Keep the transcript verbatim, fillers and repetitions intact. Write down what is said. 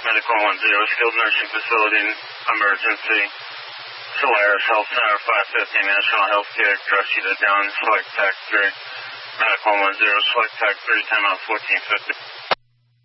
Medical one zero, skilled nursing facility, emergency. Solaris Health Center, five fifty, National Healthcare, directs you to down, select tac three. Medical one zero, select tac three, time out fourteen fifty.